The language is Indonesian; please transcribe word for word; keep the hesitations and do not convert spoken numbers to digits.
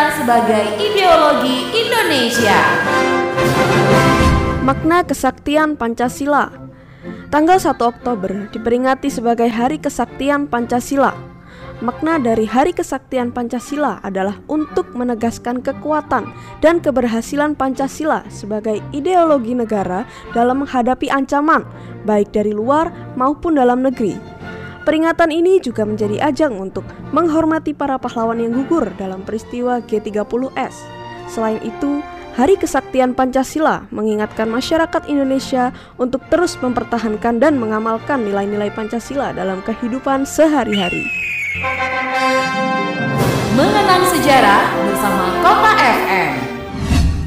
Pancasila sebagai ideologi Indonesia. Makna kesaktian Pancasila. Tanggal satu Oktober diperingati sebagai Hari Kesaktian Pancasila. Makna dari Hari Kesaktian Pancasila adalah untuk menegaskan kekuatan dan keberhasilan Pancasila sebagai ideologi negara dalam menghadapi ancaman, baik dari luar maupun dalam negeri. Peringatan ini juga menjadi ajang untuk menghormati para pahlawan yang gugur dalam peristiwa G tiga puluh S. Selain itu, Hari Kesaktian Pancasila mengingatkan masyarakat Indonesia untuk terus mempertahankan dan mengamalkan nilai-nilai Pancasila dalam kehidupan sehari-hari. Mengenang sejarah bersama Kota F M.